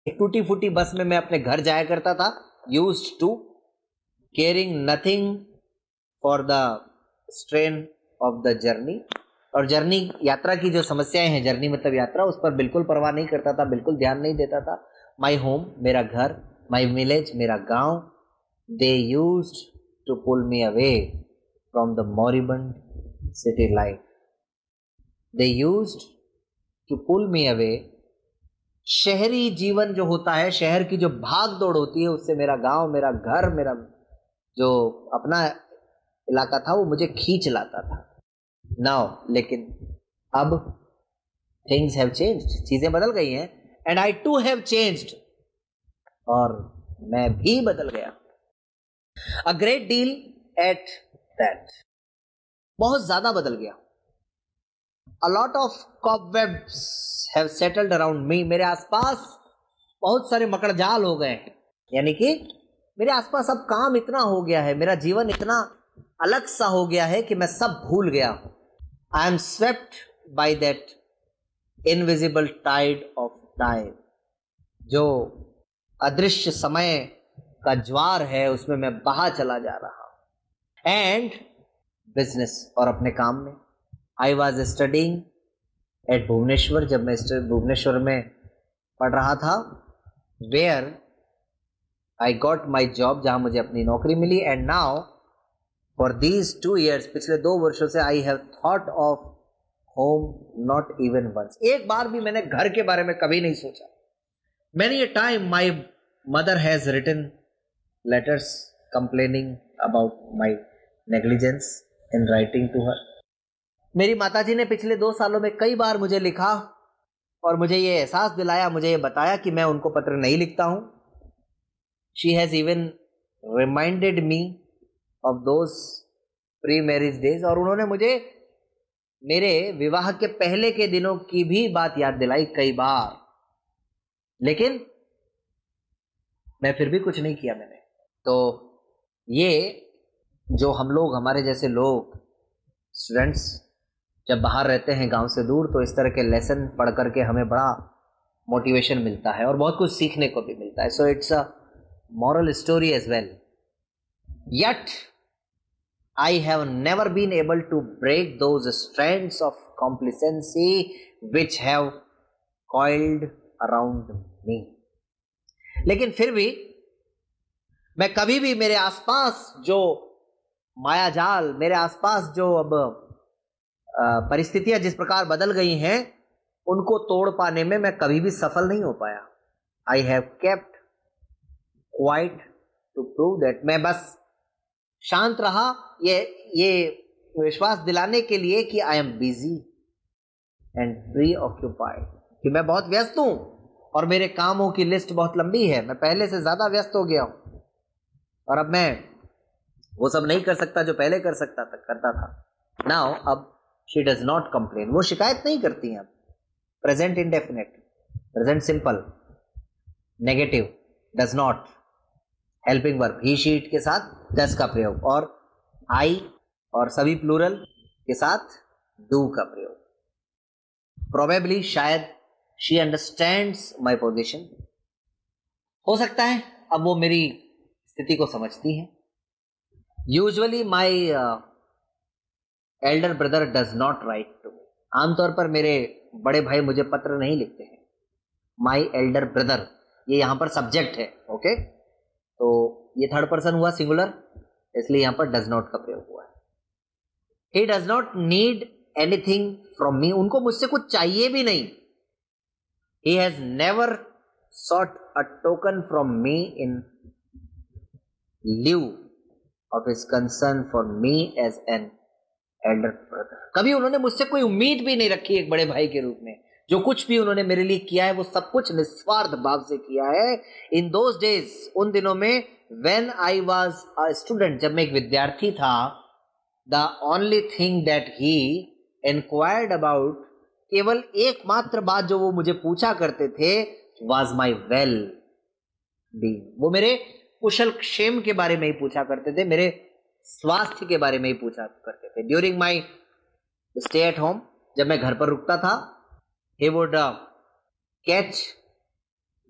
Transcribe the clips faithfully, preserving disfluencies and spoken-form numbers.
टूटी फूटी बस में मैं अपने घर जाया करता था, used to caring nothing for the strain of the journey, और जर्नी यात्रा की जो समस्याएं हैं, जर्नी मतलब यात्रा, उस पर बिल्कुल परवाह नहीं करता था, बिल्कुल ध्यान नहीं देता था। माई होम, मेरा घर, माई विलेज, मेरा गांव, they used to pull me away from the मॉरिबंड city life, they used to pull me away. शहरी जीवन जो होता है, शहर की जो भाग दौड़ होती है, उससे मेरा गांव, मेरा घर, मेरा जो अपना इलाका था, वो मुझे खींच लाता था। नाउ लेकिन अब थिंग्स हैव चेंज्ड, चीजें बदल गई हैं, and I to have changed, और मैं भी बदल गया। A great deal at that, बहुत ज्यादा बदल गया। A lot of cobwebs have settled around me, मेरे आसपास बहुत सारे मकड़जाल हो गए हैं, यानी कि मेरे आसपास अब काम इतना हो गया है, मेरा जीवन इतना अलग सा हो गया है कि मैं सब भूल गया हूं। I am swept by that invisible Tide of time, जो अदृश्य समय का ज्वार है, उसमें मैं बहा चला जा रहा हूं। एंड बिजनेस, और अपने काम में, I was studying eight Bhubaneswar, जब मैं भुवनेश्वर में पढ़ रहा था, where I got my job, जहां मुझे अपनी नौकरी मिली। And now for these two years, पिछले दो वर्षों से, I have thought of home not even once, एक बार भी मैंने घर के बारे में कभी नहीं सोचा। Many a time my mother has written letters complaining about my negligence in writing to her, मेरी माताजी ने पिछले दो सालों में कई बार मुझे लिखा और मुझे ये एहसास दिलाया, मुझे ये बताया कि मैं उनको पत्र नहीं लिखता हूं। She has even reminded me of those pre marriage days, और उन्होंने मुझे मेरे विवाह के पहले के दिनों की भी बात याद दिलाई कई बार, लेकिन मैं फिर भी कुछ नहीं किया मैंने। तो ये जो हम लोग, हमारे जैसे लोग, स्टूडेंट्स, जब बाहर रहते हैं गांव से दूर, तो इस तरह के लेसन पढ़ करके हमें बड़ा मोटिवेशन मिलता है और बहुत कुछ सीखने को भी मिलता है। So it's a moral story as well. Yet I have never been able to break those strands of complacency which have coiled around me. लेकिन फिर भी मैं कभी भी मेरे आसपास जो मायाजाल, मेरे आसपास जो अब परिस्थितियां जिस प्रकार बदल गई हैं, उनको तोड़ पाने में मैं कभी भी सफल नहीं हो पाया। I have kept quiet to prove that, मैं बस शांत रहा ये ये विश्वास दिलाने के लिए कि I am busy and pre occupied, कि मैं बहुत व्यस्त हूं और मेरे कामों की लिस्ट बहुत लंबी है, मैं पहले से ज्यादा व्यस्त हो गया हूं और अब मैं वो सब नहीं कर सकता जो पहले कर सकता था करता था। नाउ अब शी डज नॉट कंप्लेन, वो शिकायत नहीं करती हैं। Present indefinite, present simple, negative, does not, helping verb he sheet के साथ डस का प्रयोग, और आई और सभी प्लूरल के साथ डू का प्रयोग। प्रोबेबली, शायद, शी अंडरस्टैंड्स माई पोजिशन, हो सकता है अब वो मेरी स्थिति को समझती है। Usually my elder brother does not right to me, आमतौर पर मेरे बड़े भाई मुझे पत्र नहीं लिखते हैं। माई एल्डर ब्रदर, ये यहां पर सब्जेक्ट है, ओके okay? तो ये थर्ड पर्सन हुआ सिंगुलर, इसलिए यहां पर डज नॉट का प्रयोग हुआ है। He does not need anything from me, उनको मुझसे कुछ चाहिए भी नहीं। He has never short a token from me in lieu of his concern for me as an elder brother, कभी उन्होंने मुझसे कोई उम्मीद भी नहीं रखी एक बड़े भाई के रूप में। जो कुछ भी उन्होंने मेरे लिए किया है वो सब कुछ निस्वार्थ भाव से किया है। इन दोज डेज, उन दिनों में, when I was a student, जब मैं एक विद्यार्थी था, the only thing that he inquired about, केवल एकमात्र बात जो वो मुझे पूछा करते थे, वाज माई वेल बीइंग, वो मेरे कुशल क्षेम के बारे में ही पूछा करते थे, मेरे स्वास्थ्य के बारे में ही पूछा करते थे। During my stay at home, जब मैं घर पर रुकता था, he would uh, catch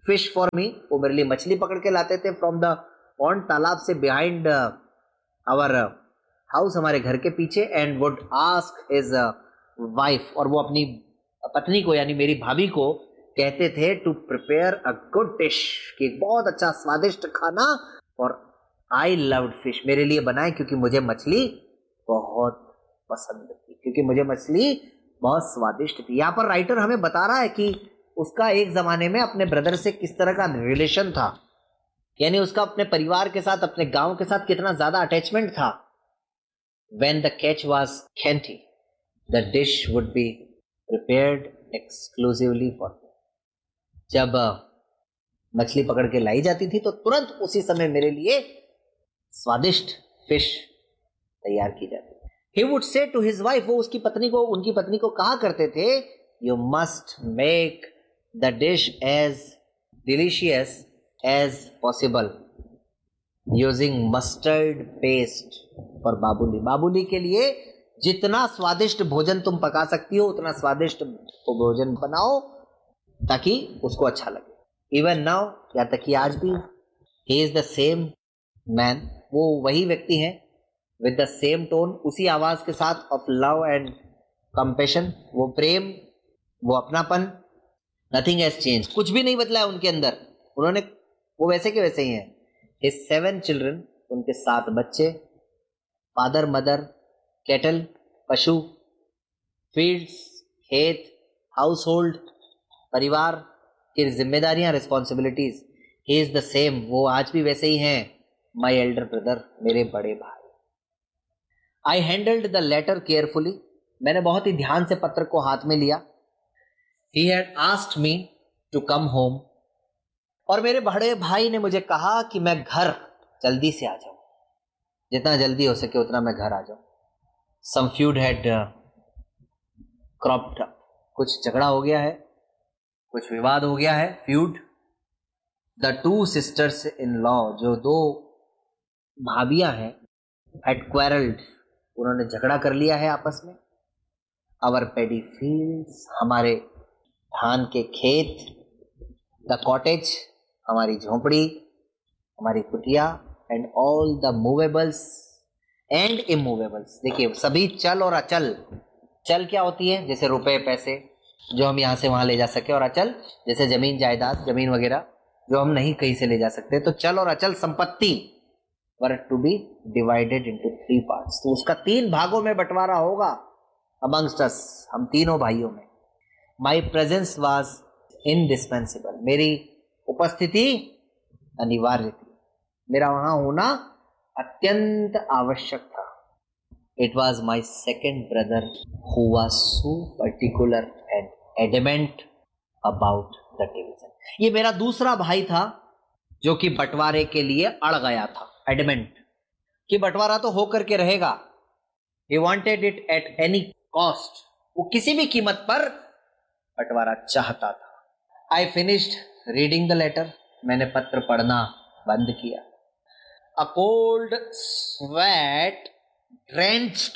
fish for me, वो मेरे लिए मछली पकड़ के लाते थे फ्रॉम द पॉन्ड, तालाब से बिहाइंड आवर हाउस, हमारे घर के पीछे, and would ask his wife, और वो अपनी पत्नी को यानी मेरी भाभी को कहते थे to prepare a good dish, कि एक बहुत अच्छा स्वादिष्ट खाना, और आई लव्ड फिश, मेरे लिए बनाए क्योंकि मुझे मछली बहुत पसंद थी, क्योंकि मुझे मछली बहुत स्वादिष्ट थी। यहाँ पर राइटर हमें बता रहा है कि उसका एक जमाने में अपने ब्रदर से किस तरह का रिलेशन था, यानी उसका अपने परिवार के साथ, अपने गांव के साथ कितना ज्यादा अटैचमेंट था। When the catch was plenty, the dish would be prepared exclusively for me. जब मछली पकड़ के लाई जाती थी तो तुरंत उसी समय मेरे लिए स्वादिष्ट फिश तैयार की जाती थी। He would say to his wife, वो उसकी पत्नी को उनकी पत्नी को कहा करते थे, You must make the dish as delicious as possible using mustard paste for Babuli. Babuli के लिए जितना स्वादिष्ट भोजन तुम पका सकती हो उतना स्वादिष्ट भोजन बनाओ ताकि उसको अच्छा लगे। इवन नाउ, या तक कि आज भी, he is the same man, वो वही व्यक्ति है विद द सेम टोन, उसी आवाज के साथ, ऑफ लव एंड कंपैशन, वो प्रेम, वो अपनापन, नथिंग हैज चेंज, कुछ भी नहीं बदला है उनके अंदर, उन्होंने वो वैसे के वैसे ही हैं। हिज सेवन चिल्ड्रन, उनके सात बच्चे, फादर मदर, कैटल पशु, फील्ड्स खेत, हाउस होल्ड परिवार की जिम्मेदारियां, responsibilities, he is the same, वो आज भी वैसे ही हैं। माई एल्डर ब्रदर, मेरे बड़े भाई। आई हैंडल्ड द लेटर केयरफुली, मैंने बहुत ही ध्यान से पत्र को हाथ में लिया। He had asked me to come home, और मेरे बड़े भाई ने मुझे कहा कि मैं घर जल्दी से आ जाऊं, जितना जल्दी हो सके उतना मैं घर आ जाऊं। सम फ्यूड हैड क्रॉप्ड अप, कुछ झगड़ा हो गया है, कुछ विवाद हो गया है, feud. The two sisters in law, जो दो भाभियां हैं, हैड क्वेरल्ड, उन्होंने झगड़ा कर लिया है आपस में। आवर पेडी फील्ड्स, हमारे धान के खेत, द कॉटेज, हमारी झोपड़ी, हमारी कुटिया, एंड ऑल द मूवेबल्स एंड इमूवेबल्स। देखिए, सभी चल और अचल, चल क्या होती है, जैसे रुपए पैसे जो हम यहाँ से वहां ले जा सके, और अचल जैसे जमीन जायदाद, जमीन वगैरह जो हम नहीं कहीं से ले जा सकते। तो चल और अचल संपत्ति वर to be divided into three parts, तो उसका तीन भागों में बंटवारा होगा अमंगस्ट अस, हम तीनों भाइयों में। माई प्रेजेंस वॉज इनडिस्पेंसिबल, मेरी उपस्थिति अनिवार्य थी, मेरा वहां होना अत्यंत आवश्यक था। It was my second brother who was so particular and adamant about the division, ये मेरा दूसरा भाई था जो कि बंटवारे के लिए अड़ गया था, एडमेंट, कि बंटवारा तो होकर के रहेगा। He wanted it at any cost, वो किसी भी कीमत पर बंटवारा चाहता था। I finished reading the letter, मैंने पत्र पढ़ना बंद किया। A cold sweat drenched,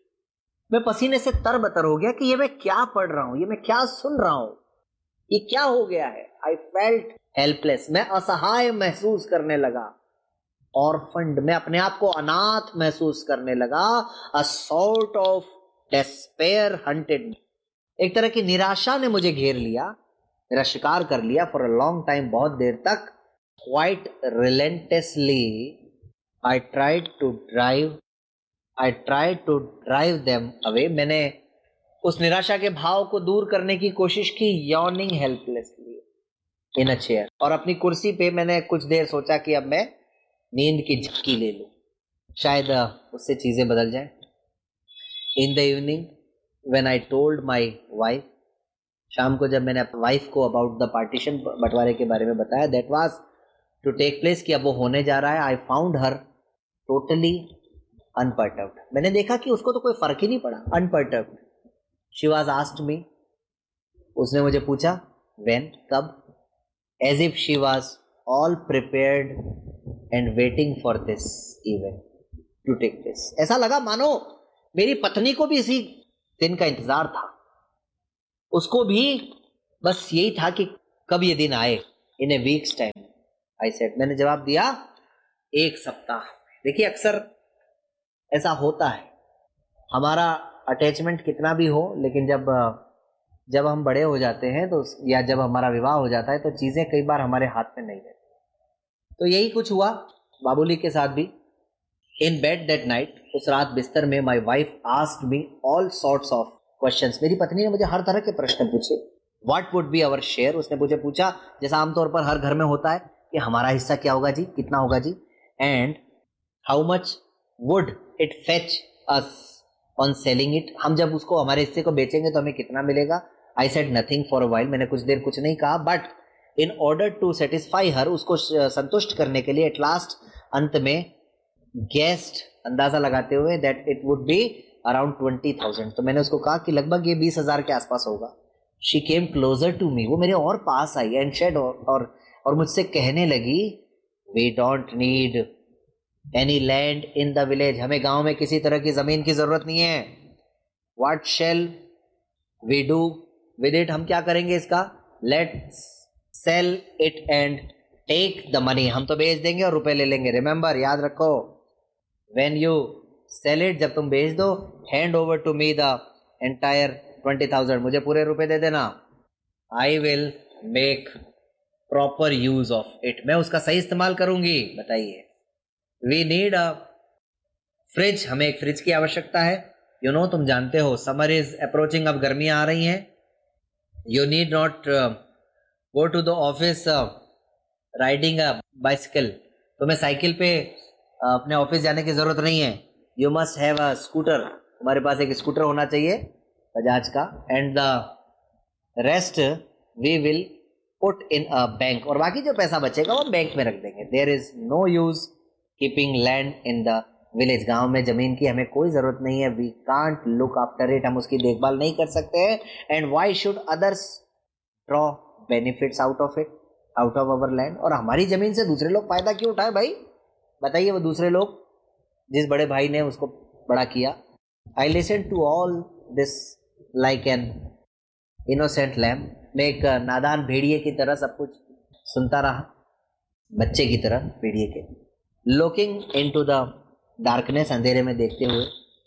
मैं पसीने से तरबतर हो गया कि ये मैं क्या पढ़ रहा हूं, ये मैं क्या सुन रहा हूं, ये क्या हो गया है। I felt helpless, मैं असहाय महसूस करने लगा। ऑर्फन्ड, मैं अपने आप को अनाथ महसूस करने लगा। A sort of despair hunted me, एक तरह की निराशा ने मुझे घेर लिया, मेरा शिकार कर लिया। फॉर अ लॉन्ग टाइम, बहुत देर तक। Quite रिलेंटसली I tried to drive I tried to drive them away, मैंने उस निराशा के भाव को दूर करने की कोशिश की। यॉर्निंग हेल्पलेसली इन अ चेयर, और अपनी कुर्सी पे मैंने कुछ देर सोचा कि अब मैं नींद की झपकी ले लूं, शायद उससे चीजें बदल जाएं। In the evening when I told my wife, शाम को जब मैंने अपनी वाइफ को अबाउट द पार्टीशन, बंटवारे के बारे में बताया, that was to take place, कि अब वो होने जा रहा है। I found her totally unperturbed, मैंने देखा कि उसको तो कोई फर्क ही नहीं पड़ा, unperturbed. She was asked me, उसने मुझे पूछा, व्हेन, कब, as if she was all prepared and waiting for this event to take place. ऐसा लगा मानो मेरी पत्नी को भी इसी दिन का इंतजार था, उसको भी बस यही था कि कब ये दिन आए, इन ए वीक्स टाइम आई सेड, मैंने जवाब दिया एक सप्ताह। देखिए अक्सर ऐसा होता है, हमारा अटैचमेंट कितना भी हो, लेकिन जब जब हम बड़े हो जाते हैं तो या जब हमारा विवाह हो जाता है तो चीज़ें कई बार हमारे हाथ में नहीं रहती। तो यही कुछ हुआ बाबूली के साथ भी। इन बेड दैट नाइट, उस रात बिस्तर में, my wife asked me all sorts of questions. मेरी पत्नी ने मुझे हर तरह के प्रश्न पूछे। What would be our share, उसने मुझे पूछा जैसा आमतौर पर हर घर में होता है कि हमारा हिस्सा क्या होगा जी, कितना होगा जी, and how much would it fetch us on selling it, हम जब उसको हमारे हिस्से को बेचेंगे तो हमें कितना मिलेगा। I said nothing for a while, मैंने कुछ देर कुछ नहीं कहा, but in order to satisfy हर, उसको संतुष्ट करने के लिए एट लास्ट अंत में गेस्ट, अंदाजा लगाते हुए that it would be around twenty thousand, तो मैंने उसको कहा कि लगभग ये बीस हजार के आसपास होगा। She came closer to me, वो मेरे और पास आई एंड शेड और, और और मुझसे कहने लगी, we don't need any land in the village, हमें गांव में किसी तरह की जमीन की जरूरत नहीं है। What shall we do with it, हम क्या करेंगे इसका, let's cell it and take the money, हम तो बेच देंगे और रुपए ले लेंगे। रिमेंबर, याद रखो, व्हेन यू सेल इट, जब तुम बेच दो, hand over to me the entire twenty thousand, मुझे पूरे रुपए दे देना। I will make proper use of it, मैं उसका सही इस्तेमाल करूंगी। बताइए, वी नीड अ फ्रिज, हमें एक फ्रिज की आवश्यकता है। यू you नो know, तुम जानते हो समर इज अप्रोचिंग, अब गर्मियां आ रही हैं। You need not go to the office riding a bicycle, तुम्हें साइकिल पे uh, अपने ऑफिस जाने की जरूरत नहीं है। You must have a scooter, तुम्हारे पास एक स्कूटर होना चाहिए बजाज का। And the rest we will put in a bank, और बाकी जो पैसा बचेगा वो बैंक में रख देंगे। There is no use keeping land in the village, गांव में जमीन की हमें कोई जरूरत नहीं है। We can't look after it, हम उसकी देखभाल नहीं कर सकते हैं। And why should others draw benefits out of it, out of our land, और हमारी जमीन से दूसरे लोग फायदा क्यों उठाए भाई, बताइए। वो दूसरे लोग, जिस बड़े भाई ने उसको बड़ा किया। I listen to all this like an innocent lamb, मैं एक नादान भेड़िए की तरह सब कुछ सुनता रहा, बच्चे की तरह भेड़िए के। लुकिंग इनटू द डार्कनेस, अंधेरे में देखते हुए,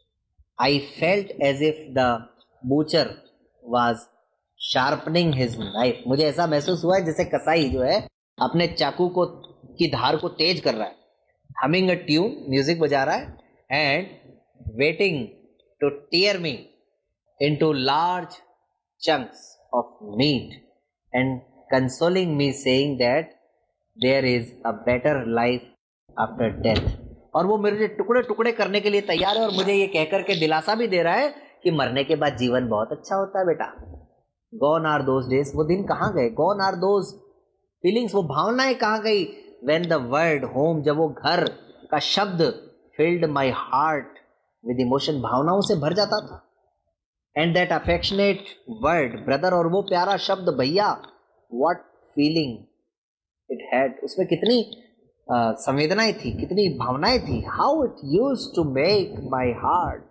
I felt as if the butcher was sharpening his knife, मुझे ऐसा महसूस हुआ है जैसे कसाई जो है अपने चाकू को की धार को तेज कर रहा है। हमिंग अ ट्यून, म्यूजिक बजा रहा है, and waiting two tier me into large chunks of meat and consoling me saying that there is a better life after death, और वो मेरे टुकड़े टुकड़े करने के लिए तैयार है और मुझे ये कहकर के दिलासा भी दे रहा है कि मरने के बाद जीवन बहुत अच्छा होता है बेटा। Gone are those days, वो दिन कहाँ गए। Gone are those feelings, वो भावनाएं कहाँ गई। When the word home, जब वो घर का शब्द filled my heart with emotion, भावनाओं से भर जाता था। And that affectionate word brother, और वो प्यारा शब्द भैया, what feeling it had, उसमें कितनी uh, संवेदनाएं थी, कितनी भावनाएं थी। How it used to make my heart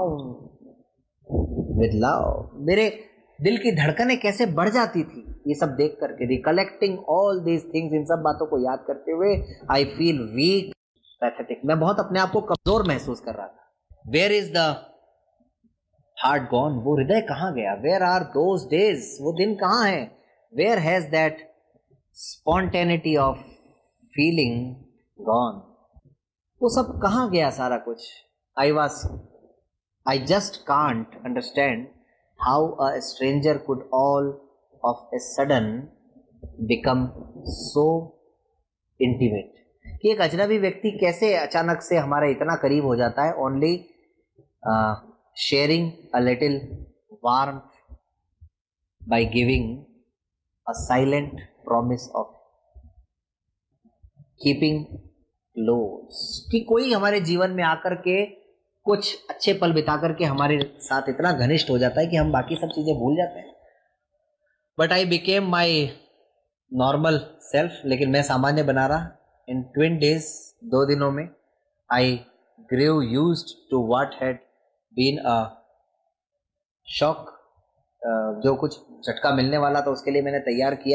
pound with love, मेरे दिल की धड़कनें कैसे बढ़ जाती थी ये सब देख करके। Recollecting all these things, इन सब बातों को याद करते हुए, I feel weak, pathetic, मैं बहुत अपने आप को कमजोर महसूस कर रहा था। Where is the heart gone, वो हृदय कहाँ गया। वेयर आर दोज डेज, वो दिन कहाँ है। Where has that spontaneity of feeling gone, वो सब कहाँ गया सारा कुछ। I was I just can't understand how a stranger could all of a sudden become so intimate, कि एक अजनबी व्यक्ति कैसे अचानक से हमारा इतना करीब हो जाता है। Only sharing a little warmth by giving a silent promise of keeping close, कि कोई हमारे जीवन में आकर के कुछ अच्छे पल बिता करके हमारे साथ इतना घनिष्ठ हो जाता है कि हम बाकी सब चीजें भूल जाते हैं। But I became my normal self, लेकिन मैं सामान्य बना रहा। इन ट्विन डेज, दो दिनों में, आई grave used to what had been a shock, जो कुछ झटका मिलने वाला था उसके लिए मैंने तैयार किया।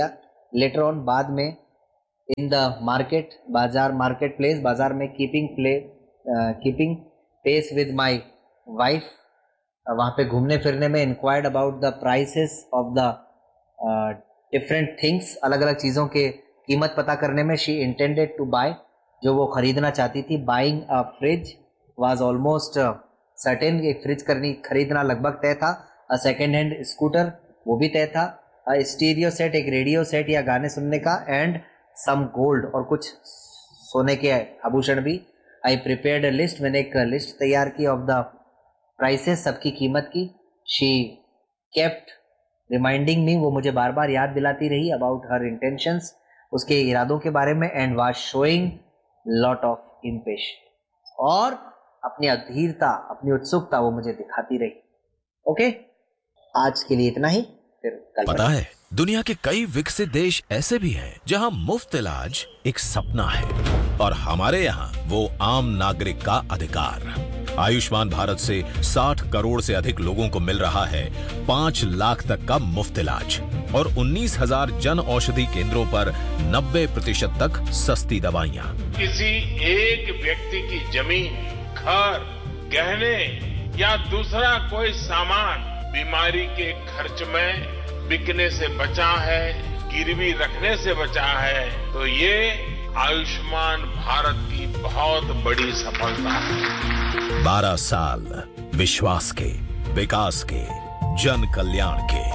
लेटर ऑन बाद में इन द मार्केट, बाजार, मार्केट प्लेस, बाजार में keeping play keeping pace with my wife, वहाँ पे घूमने फिरने में inquired about the prices of the different things, अलग अलग चीज़ों के कीमत पता करने में शी इंटेंडेड टू बाय, जो वो खरीदना चाहती थी. Buying a fridge was almost certain, एक फ्रिज करनी खरीदना लगभग तय था. अ सेकेंड हैंड स्कूटर, वो भी तय था. अ स्टीरियो सेट, एक रेडियो सेट या गाने सुनने का. एंड सम गोल्ड, और कुछ सोने के आभूषण भी. आई प्रिपेयर्ड अ लिस्ट, मैंने एक लिस्ट तैयार की ऑफ द प्राइसेस, सबकी कीमत की. शी केप्ट रिमाइंडिंग मी, वो मुझे बार बार याद दिलाती रही अबाउट हर इंटेंशंस, उसके इरादों के बारे में. And was showing lot of impatience, और अपनी अधीरता, अपनी उत्सुकता वो मुझे दिखाती रही. ओके, आज के लिए इतना ही, फिर कल. पता है, दुनिया के कई विकसित देश ऐसे भी हैं जहां मुफ्त इलाज एक सपना है, और हमारे यहाँ वो आम नागरिक का अधिकार. आयुष्मान भारत से साठ करोड़ से अधिक लोगों को मिल रहा है पांच लाख तक का मुफ्त इलाज, और उन्नीस हजार जन औषधि केंद्रों पर नब्बे प्रतिशत तक सस्ती दवाइयाँ. किसी एक व्यक्ति की जमीन, घर, गहने या दूसरा कोई सामान बीमारी के खर्च में बिकने से बचा है, गिरवी रखने से बचा है, तो ये आयुष्मान भारत की बहुत बड़ी सफलता है. बारह साल विश्वास के, विकास के, जन कल्याण के.